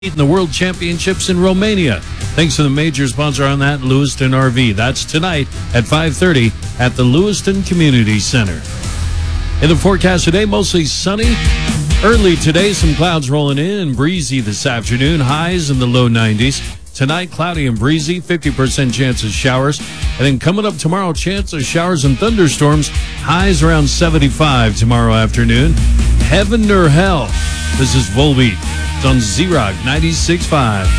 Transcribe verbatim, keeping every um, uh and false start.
in the World Championships in Romania. Thanks to the major sponsor on that, Lewiston R V. That's tonight at five thirty at the Lewiston Community Center. In the forecast today, mostly sunny. Early today, some clouds rolling in and breezy this afternoon. Highs in the low nineties. Tonight, cloudy and breezy, fifty percent chance of showers. And then coming up tomorrow, chance of showers and thunderstorms. Highs around seventy-five tomorrow afternoon. Heaven or hell? This is Volbeat. It's on Z-Rock ninety-six point five.